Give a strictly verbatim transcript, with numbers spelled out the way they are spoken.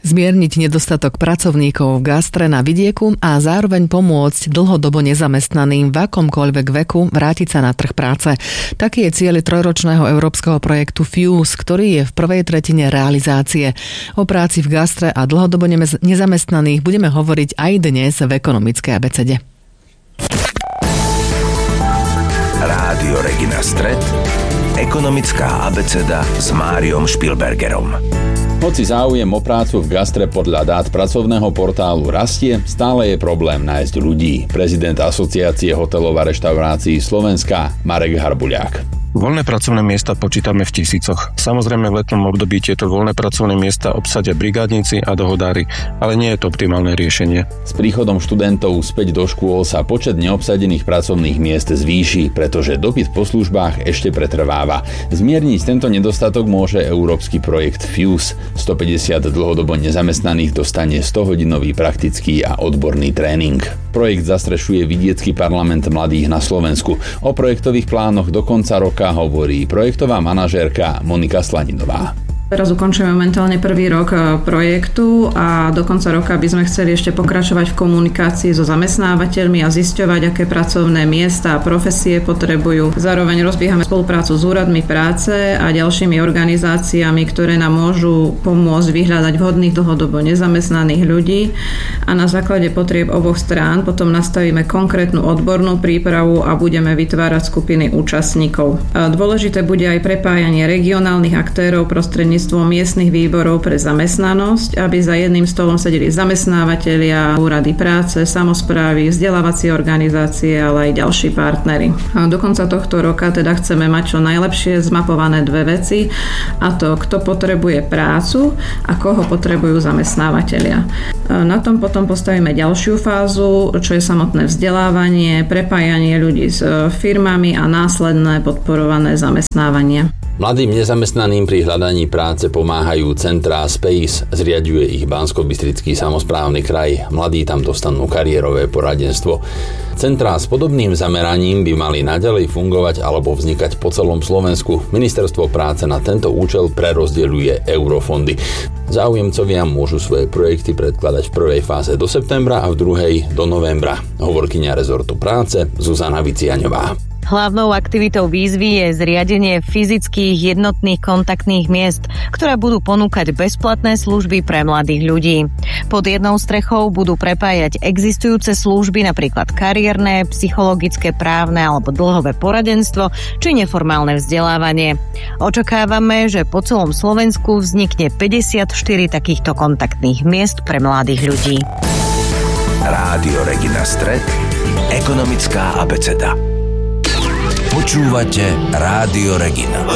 Zmierniť nedostatok pracovníkov v gastre na vidieku a zároveň pomôcť dlhodobo nezamestnaným v akomkoľvek veku vrátiť sa na trh práce. Taký je cieľ trojročného európskeho projektu Fuse, ktorý je v prvej tretine realizácie. O práci v gastre a dlhodobo nezamestnaných budeme hovoriť aj dnes v ekonomickej abecede. Rádio Regina Stret, ekonomická abeceda s Máriom Špilbergerom. Hoci záujem o prácu v gastre podľa dát pracovného portálu rastie, stále je problém nájsť ľudí. Prezident Asociácie hotelov a reštaurácií Slovenska Marek Harbuľák. Voľné pracovné miesta počítame v tisícoch. Samozrejme v letnom období tieto voľné pracovné miesta obsadia brigádnici a dohodári, ale nie je to optimálne riešenie. S príchodom študentov späť do škôl sa počet neobsadených pracovných miest zvýši, pretože dopyt po službách ešte pretrváva. Zmierniť tento nedostatok môže európsky projekt Fuse. stopäťdesiat dlhodobo nezamestnaných dostane sto-hodinový praktický a odborný tréning. Projekt zastrešuje vidiecky parlament mladých na Slovensku. O projektových plánoch do konca roka hovorí projektová manažérka Monika Slaninová. Teraz ukončujeme momentálne prvý rok projektu a do konca roka by sme chceli ešte pokračovať v komunikácii so zamestnávateľmi a zisťovať, aké pracovné miesta a profesie potrebujú. Zároveň rozbiehame spoluprácu s úradmi práce a ďalšími organizáciami, ktoré nám môžu pomôcť vyhľadať vhodných dlhodobo nezamestnaných ľudí a na základe potrieb oboch strán potom nastavíme konkrétnu odbornú prípravu a budeme vytvárať skupiny účastníkov. Dôležité bude aj prepájanie regionálnych aktérov prostredníctvom miestnych výborov pre zamestnanosť, aby za jedným stolom sedeli zamestnávateľia, úrady práce, samosprávy, vzdelávacie organizácie, ale aj ďalší partneri. Do konca tohto roka teda chceme mať čo najlepšie zmapované dve veci, a to, kto potrebuje prácu a koho potrebujú zamestnávateľia. Na tom potom postavíme ďalšiu fázu, čo je samotné vzdelávanie, prepájanie ľudí s firmami a následné podporované zamestnávanie. Mladým nezamestnaným pri hľadaní práce pomáhajú centrá Space, zriaďuje ich Banskobystrický samosprávny kraj. Mladí tam dostanú kariérové poradenstvo. Centrá s podobným zameraním by mali naďalej fungovať alebo vznikať po celom Slovensku. Ministerstvo práce na tento účel prerozdeľuje eurofondy. Záujemcovia môžu svoje projekty predkladať v prvej fáze do septembra a v druhej do novembra. Hovorkyňa rezortu práce Zuzana Viciaňová. Hlavnou aktivitou výzvy je zriadenie fyzických jednotných kontaktných miest, ktoré budú ponúkať bezplatné služby pre mladých ľudí. Pod jednou strechou budú prepájať existujúce služby, napríklad kariérne, psychologické, právne alebo dlhové poradenstvo či neformálne vzdelávanie. Očakávame, že po celom Slovensku vznikne päťdesiatštyri takýchto kontaktných miest pre mladých ľudí. Rádio Regina Stret, ekonomická abeceda. Počúvate Rádio Regina.